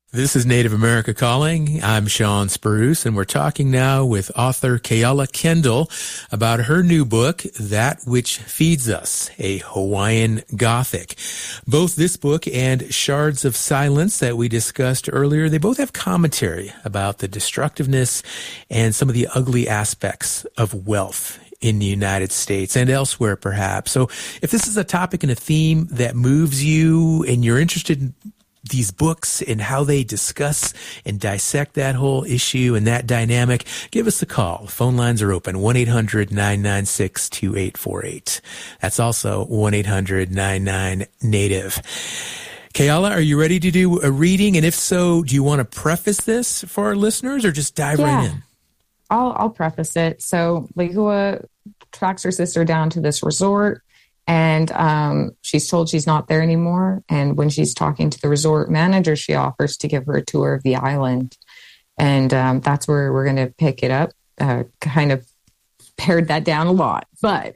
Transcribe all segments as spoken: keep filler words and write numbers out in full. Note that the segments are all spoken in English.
This is Native America Calling. I'm Sean Spruce, and we're talking now with author Keala Kendall about her new book, That Which Feeds Us, a Hawaiian Gothic. Both this book and Shards of Silence that we discussed earlier, they both have commentary about the destructiveness and some of the ugly aspects of wealth in the United States and elsewhere, perhaps. So if this is a topic and a theme that moves you and you're interested in these books and how they discuss and dissect that whole issue and that dynamic, give us a call. Phone lines are open, one eight hundred nine nine six two eight four eight. That's also one eight hundred nine nine native. Keala, are you ready to do a reading? And if so, do you want to preface this for our listeners or just dive yeah, right in? I'll, I'll preface it. So Lehua tracks her sister down to this resort. And um, she's told she's not there anymore. And when she's talking to the resort manager, she offers to give her a tour of the island. And um, that's where we're going to pick it up. Uh, kind of pared that down a lot, but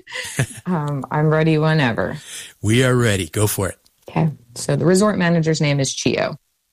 um, I'm ready whenever. We are ready. Go for it. Okay. So the resort manager's name is Chio.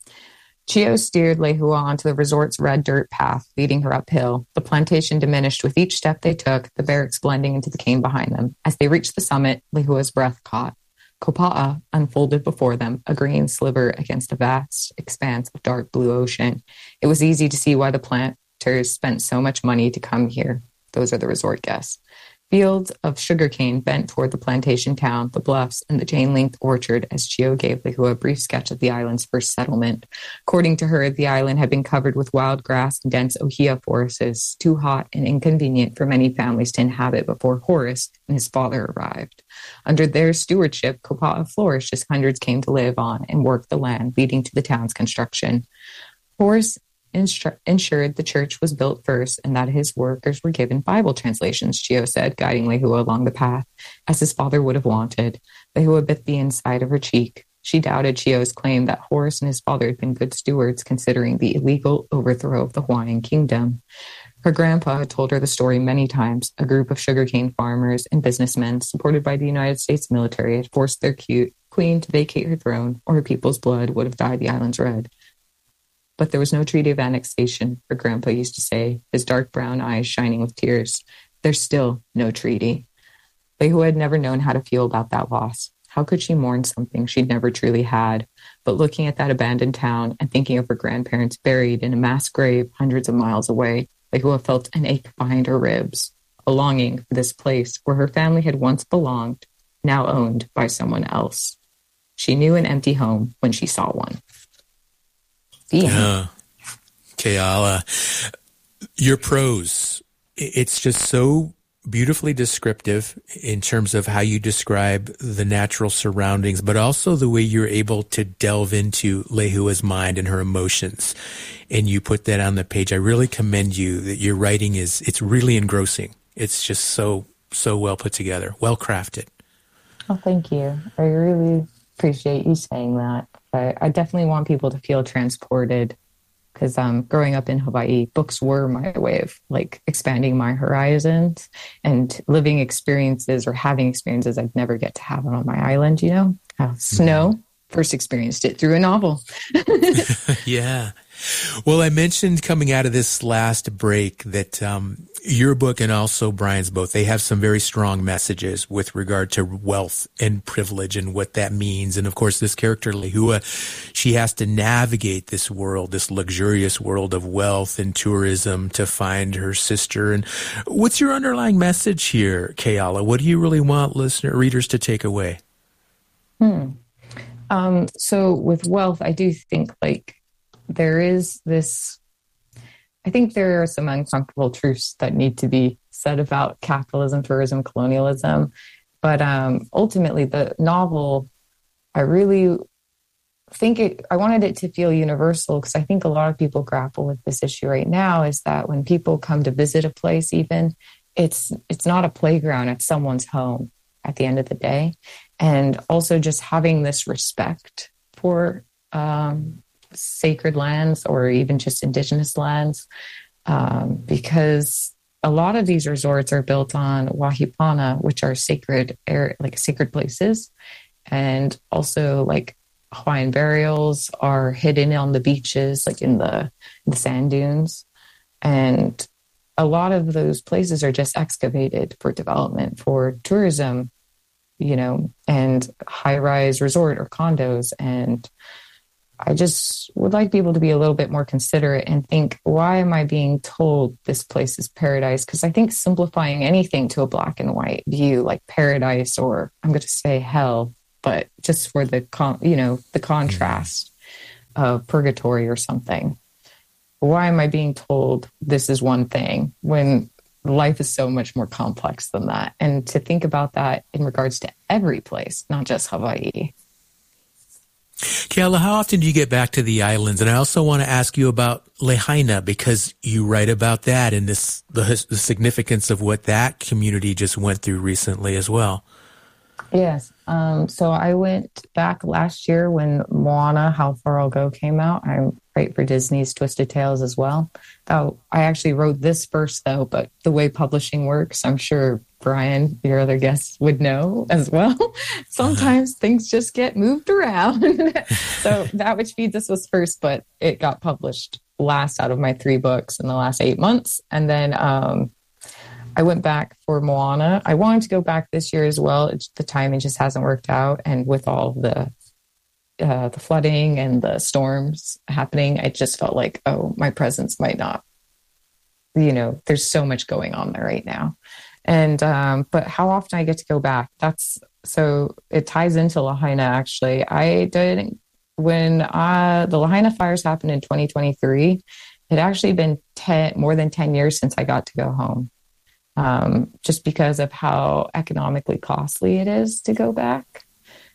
Chio steered Lehua onto the resort's red dirt path, leading her uphill. The plantation diminished with each step they took, the barracks blending into the cane behind them. As they reached the summit, Lehua's breath caught. Kopa'a unfolded before them, a green sliver against a vast expanse of dark blue ocean. It was easy to see why the planters spent so much money to come here. Those are the resort guests. Fields of sugarcane bent toward the plantation town, the bluffs, and the chain-linked orchard as Chio gave Lehua a brief sketch of the island's first settlement. According to her, the island had been covered with wild grass and dense ohia forests, too hot and inconvenient for many families to inhabit before Horace and his father arrived. Under their stewardship, Kopa'a flourished as hundreds came to live on and work the land, leading to the town's construction. Horace Instru- ensured the church was built first and that his workers were given Bible translations, Chio said, guiding Lehua along the path, as his father would have wanted. Lehua bit the inside of her cheek. She doubted Chio's claim that Horace and his father had been good stewards, considering the illegal overthrow of the Hawaiian kingdom. Her grandpa had told her the story many times. A group of sugarcane farmers and businessmen, supported by the United States military, had forced their cute queen to vacate her throne, or her people's blood would have dyed the islands red. But there was no treaty of annexation, her grandpa used to say, his dark brown eyes shining with tears. There's still no treaty. Lehua had never known how to feel about that loss. How could she mourn something she'd never truly had? But looking at that abandoned town and thinking of her grandparents buried in a mass grave hundreds of miles away, Lehua felt an ache behind her ribs, a longing for this place where her family had once belonged, now owned by someone else. She knew an empty home when she saw one. Yeah. Keala, your prose, it's just so beautifully descriptive in terms of how you describe the natural surroundings, but also the way you're able to delve into Lehua's mind and her emotions. And you put that on the page. I really commend you that your writing is, it's really engrossing. It's just so, so well put together, well crafted. Oh, thank you. I really appreciate you saying that. I, I definitely want people to feel transported because um, growing up in Hawaii, books were my way of like expanding my horizons and living experiences or having experiences I'd never get to have on my island, you know? Uh, snow, first experienced it through a novel. Yeah. Well, I mentioned coming out of this last break that um, your book and also Brian's both, they have some very strong messages with regard to wealth and privilege and what that means. And of course, this character, Lehua, she has to navigate this world, this luxurious world of wealth and tourism to find her sister. And what's your underlying message here, Keala? What do you really want listener readers to take away? Hmm. Um, so with wealth, I do think like, there is this, I think there are some uncomfortable truths that need to be said about capitalism, tourism, colonialism. But um, ultimately, the novel, I really think it, I wanted it to feel universal because I think a lot of people grapple with this issue right now is that when people come to visit a place, even, it's it's not a playground, it's someone's home at the end of the day. And also just having this respect for um sacred lands or even just indigenous lands, um, because a lot of these resorts are built on wahipana, which are sacred air, like sacred places, and also like Hawaiian burials are hidden on the beaches, like in the, the sand dunes. And a lot of those places are just excavated for development, for tourism, you know, and high-rise resort or condos. And I just would like people to be a little bit more considerate and think, why am I being told this place is paradise? Because I think simplifying anything to a black and white view, like paradise, or I'm going to say hell, but just for the, con- you know, the contrast of purgatory or something. Why am I being told this is one thing when life is so much more complex than that? And to think about that in regards to every place, not just Hawaii. Keala, how often do you get back to the islands? And I also want to ask you about Lahaina, because you write about that and this the, the significance of what that community just went through recently as well. Yes. Um, so I went back last year when Moana, How Far I'll Go came out. I write for Disney's Twisted Tales as well. Oh, I actually wrote this first, though, but the way publishing works, I'm sure Brian, your other guests, would know as well. Sometimes uh-huh. things just get moved around. So That Which Feeds Us was first, but it got published last out of my three books in the last eight months. And then um, I went back for Moana. I wanted to go back this year as well. It's, the timing just hasn't worked out. And with all the uh, the flooding and the storms happening, it just felt like, oh, my presence might not, you know, there's so much going on there right now. And, um, but how often I get to go back, that's, so it ties into Lahaina, actually. I did, when uh, the Lahaina fires happened in twenty twenty-three, it actually been ten, more than ten years since I got to go home. Um, just because of how economically costly it is to go back.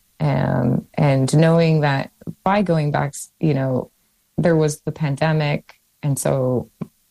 Um, and knowing that by going back, you know, there was the pandemic. And so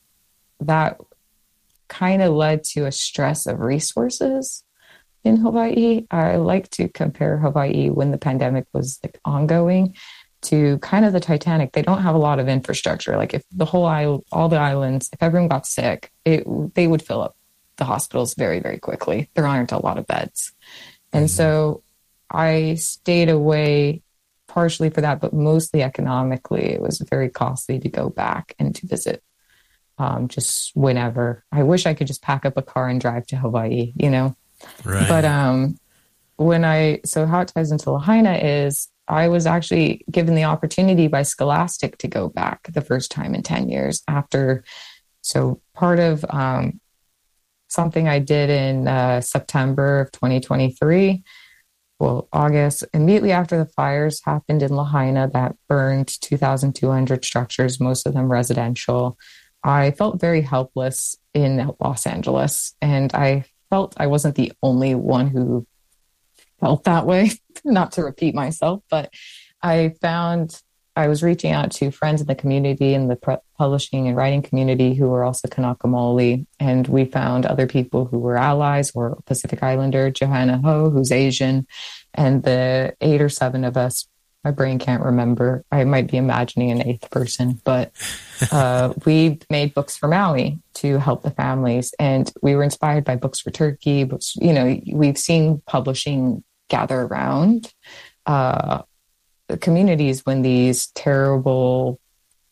that kind of led to a stress of resources in Hawaii. I like to compare Hawaii when the pandemic was like ongoing to kind of the Titanic. They don't have a lot of infrastructure. Like if the whole island, all the islands, if everyone got sick, it, they would fill up the hospitals very, very quickly. There aren't a lot of beds. And mm-hmm. so I stayed away partially for that, but mostly economically. It was very costly to go back and to visit um, just whenever. I wish I could just pack up a car and drive to Hawaii, you know? Right. But um, when I, so how it ties into Lahaina is I was actually given the opportunity by Scholastic to go back the first time in ten years after. So part of, um, something I did in uh, September of twenty twenty-three, well, August, immediately after the fires happened in Lahaina that burned two thousand two hundred structures, most of them residential. I felt very helpless in Los Angeles, and I felt I wasn't the only one who felt that way, not to repeat myself, but I found I was reaching out to friends in the community, in the pre- publishing and writing community, who were also Kanaka Maoli. And we found other people who were allies, or Pacific Islander, Johanna Ho, who's Asian. And the eight or seven of us, my brain can't remember. I might be imagining an eighth person, but uh, we made books for Maui to help the families. And we were inspired by Books for Turkey. Books, you know, we've seen publishing gather around uh, communities when these terrible,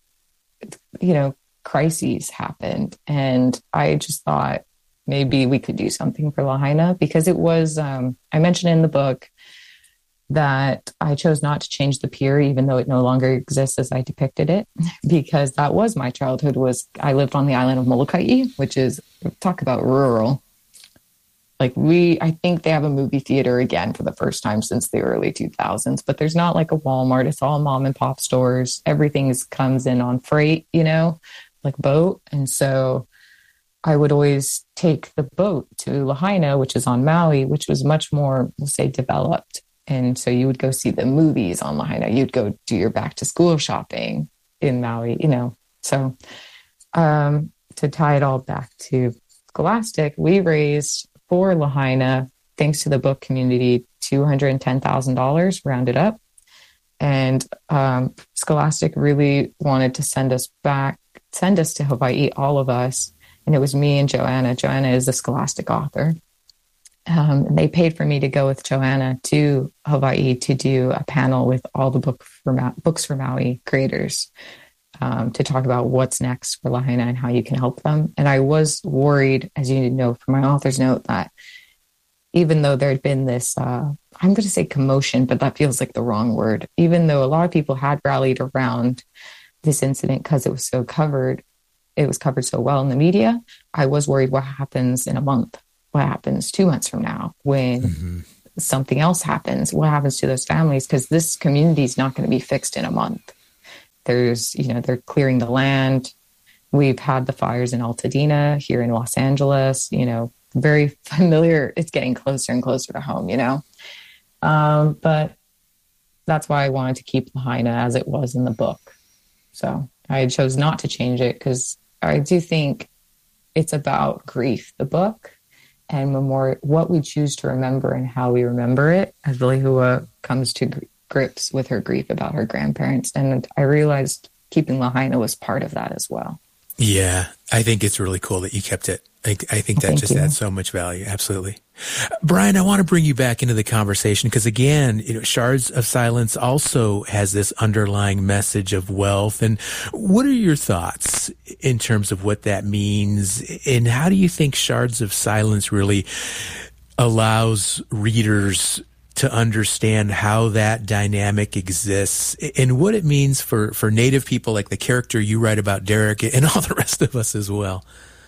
you know, crises happened. And I just thought maybe we could do something for Lahaina, because it was, um, I mentioned in the book that I chose not to change the pier, even though it no longer exists as I depicted it, because that was my childhood. Was I lived on the island of Molokai, which is, talk about rural. Like we, I think they have a movie theater again for the first time since the early two thousands, but there's not like a Walmart. It's all mom and pop stores. Everything is, comes in on freight, you know, like boat. And so I would always take the boat to Lahaina, which is on Maui, which was much more, we'll say, developed. And so you would go see the movies on Lahaina. You'd go do your back to school shopping in Maui, you know. So um, to tie it all back to Scholastic, we raised for Lahaina, thanks to the book community, two hundred ten thousand dollars rounded up. And um, Scholastic really wanted to send us back, send us to Hawaii, all of us. And it was me and Joanna. Joanna is a Scholastic author. Um, and they paid for me to go with Joanna to Hawaii to do a panel with all the book for Ma- books for Maui creators um, to talk about what's next for Lahaina and how you can help them. And I was worried, as you know from my author's note, that even though there had been this, uh, I'm going to say commotion, but that feels like the wrong word, even though a lot of people had rallied around this incident because it was so covered, it was covered so well in the media, I was worried what happens in a month. What happens two months from now when mm-hmm. something else happens? What happens to those families? Because this community is not going to be fixed in a month. There's, you know, they're clearing the land. We've had the fires in Altadena here in Los Angeles, you know, very familiar. It's getting closer and closer to home, you know. Um, but that's why I wanted to keep Lahaina as it was in the book. So I chose not to change it because I do think it's about grief, the book. And memori- what we choose to remember and how we remember it as Lehua comes to gr- grips with her grief about her grandparents. And I realized keeping Lahaina was part of that as well. Yeah, I think it's really cool that you kept it. I, I think that Thank just you. adds so much value. Absolutely. Brian, I want to bring you back into the conversation because, again, you know, Shards of Silence also has this underlying message of wealth. And what are your thoughts in terms of what that means? And how do you think Shards of Silence really allows readers to understand how that dynamic exists and what it means for, for Native people like the character you write about, Derek, and all the rest of us as well?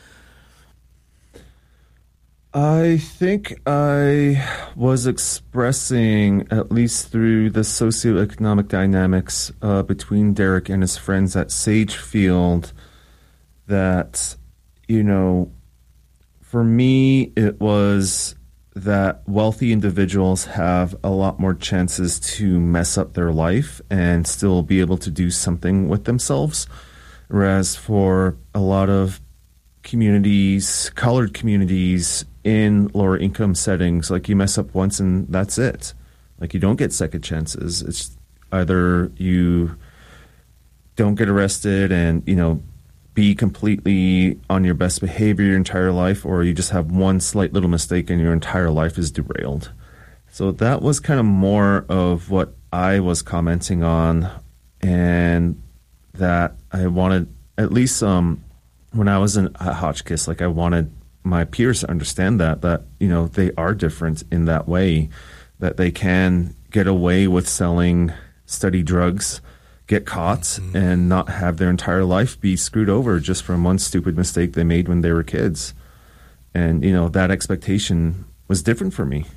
I think I was expressing, at least through the socioeconomic dynamics uh, between Derek and his friends at Sagefield, that, you know, for me, it was that wealthy individuals have a lot more chances to mess up their life and still be able to do something with themselves. Whereas for a lot of communities, colored communities in lower income settings, like you mess up once and that's it. Like you don't get second chances. It's either you don't get arrested and, you know, be completely on your best behavior your entire life, or you just have one slight little mistake and your entire life is derailed. So that was kind of more of what I was commenting on, and that I wanted, at least um, when I was in at Hotchkiss, like I wanted my peers to understand that, that, you know, they are different in that way, that they can get away with selling steady drugs, get caught, mm-hmm. and not have their entire life be screwed over just from one stupid mistake they made when they were kids. And, you know, that expectation was different for me.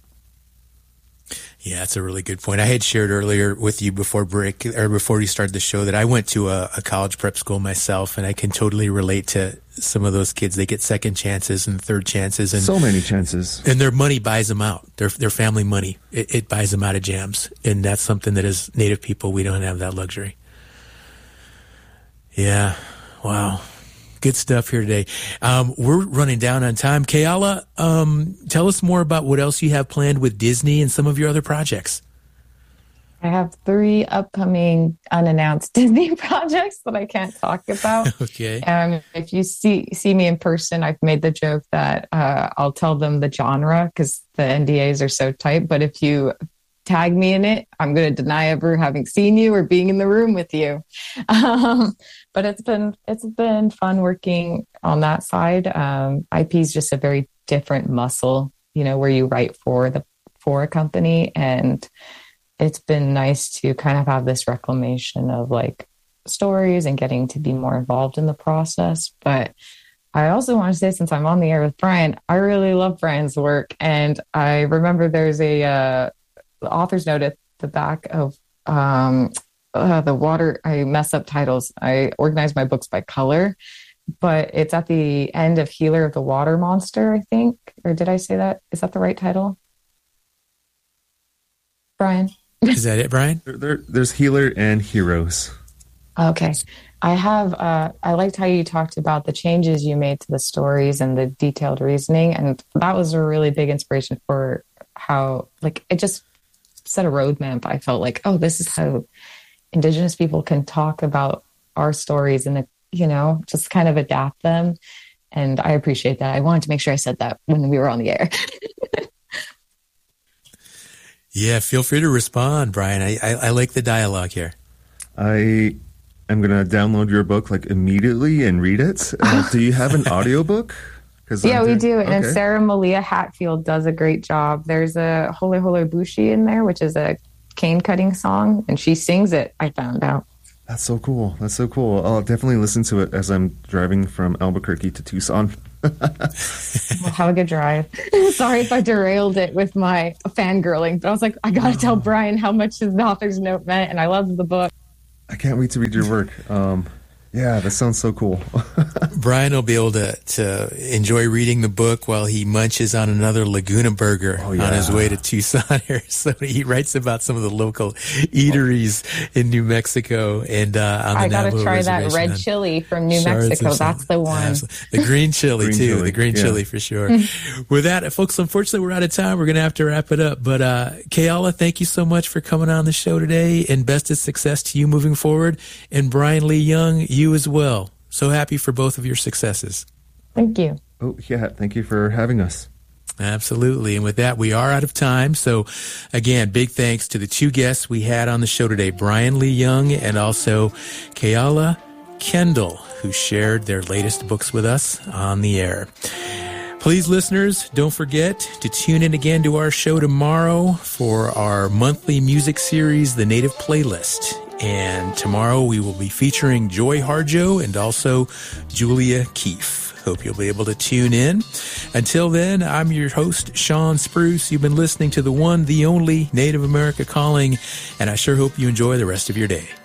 Yeah, that's a really good point. I had shared earlier with you before break or before you started the show that I went to a, a college prep school myself, and I can totally relate to some of those kids. They get second chances and third chances, and so many chances, and their money buys them out. Their their family money it, it buys them out of jams, and that's something that as Native people we don't have that luxury. Yeah, wow. Good stuff here today. Um, we're running down on time. Keala, um, tell us more about what else you have planned with Disney and some of your other projects. I have three upcoming unannounced Disney projects that I can't talk about. Okay. Um, if you see see me in person, I've made the joke that uh, I'll tell them the genre because the N D As are so tight. But if you tag me in it, I'm going to deny ever having seen you or being in the room with you. Um, but it's been it's been fun working on that side. Um, I P is just a very different muscle, you know, where you write for the for a company, and it's been nice to kind of have this reclamation of like stories and getting to be more involved in the process. But I also want to say, since I'm on the air with Brian, I really love Brian's work, and I remember there's a uh, author's note at the back of um, uh, the water. I mess up titles. I organize my books by color, but it's at the end of Healer of the Water Monster, I think. Or did I say that? Is that the right title? Brian? Is that it, Brian? There, there, there's Healer and Heroes. Okay. I have, uh, I liked how you talked about the changes you made to the stories and the detailed reasoning. And that was a really big inspiration for how, like, it just set a roadmap. I felt like, oh, this is how Indigenous people can talk about our stories and, you know, just kind of adapt them. And I appreciate that. I wanted to make sure I said that when we were on the air. Yeah, feel free to respond, Brian. I, I, I like the dialogue here. I am going to download your book like immediately and read it. Uh, do you have an audiobook? Yeah, I'm we doing, do. okay. And Sarah Malia Hatfield does a great job. There's a Hole Hole Bushi in there, which is a cane cutting song, and she sings it, I found out. That's so cool. That's so cool. I'll definitely listen to it as I'm driving from Albuquerque to Tucson. Well, have a good drive. Sorry if I derailed it with my fangirling, but I was like, I got to tell Brian how much his author's note meant, and I love the book. I can't wait to read your work. Um, yeah, that sounds so cool. Brian will be able to, to enjoy reading the book while he munches on another Laguna burger oh, yeah. on his way to Tucson here. So he writes about some of the local eateries in New Mexico and uh, on the I got to try that red on chili from New Mexico. That's the one. Absolutely. The green chili, green too. Chili. The green yeah. chili for sure. With that, folks, unfortunately, we're out of time. We're going to have to wrap it up. But uh, Keala, thank you so much for coming on the show today, and best of success to you moving forward. And Brian Lee Young, you as well. So happy for both of your successes. Thank you. Oh, yeah. Thank you for having us. Absolutely. And with that, we are out of time. So again, big thanks to the two guests we had on the show today, Brian Lee Young and also Keala Kendall, who shared their latest books with us on the air. Please, listeners, don't forget to tune in again to our show tomorrow for our monthly music series, The Native Playlist. And tomorrow we will be featuring Joy Harjo and also Julia Keefe. Hope you'll be able to tune in. Until then, I'm your host, Sean Spruce. You've been listening to the one, the only Native America Calling, and I sure hope you enjoy the rest of your day.